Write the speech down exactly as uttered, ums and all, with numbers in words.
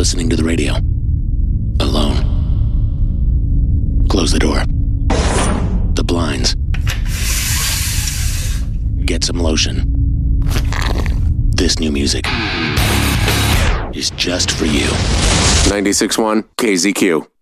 listening to the radio. Alone. Close the door. The blinds. Get some lotion. This new music is just for you. ninety-six point one K Z Q.